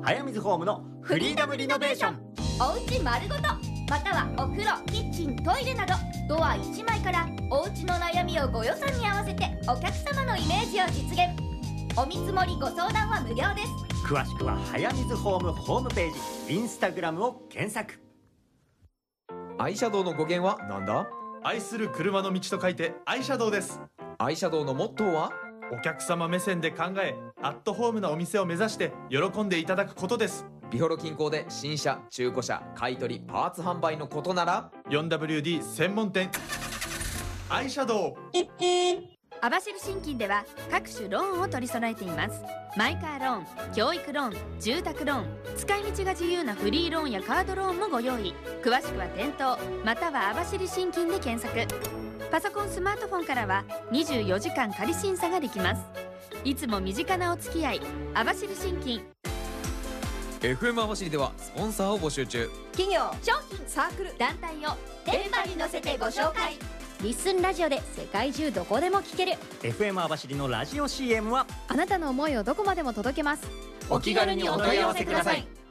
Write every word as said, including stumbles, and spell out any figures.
早水ホームのフリーダムリノベーション。 おうち丸ごと、またはお風呂、キッチン、トイレなどドアいちまいからおうちの悩みをご予算に合わせてお客様のイメージを実現。お見積もりご相談は無料です。 詳しくは早水ホームホームページ、インスタグラムを検索。 アイシャドウの語源はなんだ？ 愛する車の道と書いてアイシャドウです。 アイシャドウのモットーは？ お客様目線で考え、アットホームなお店を目指して喜んでいただくことです。 ビフォロ近郊で新車、中古車、買い取り、パーツ販売のことならフォーダブリューディー 専門店アイシャドウ。 網走信金では各種ローンを取り揃えています。マイカーローン、教育ローン、住宅ローン、使い道が自由なフリーローンやカードローンもご用意。詳しくは店頭または網走信金で検索。パソコン、スマートフォンからはにじゅうよじかん仮審査ができます。いつも身近なお付き合い、網走信金。 エフエム 網走ではスポンサーを募集中。 企業、商品、サークル、団体を電波に乗せてご紹介。リッスンラジオで世界中どこでも聞けるエフエム 網走のラジオ シーエム はあなたの思いをどこまでも届けます。 お気軽にお問い合わせください。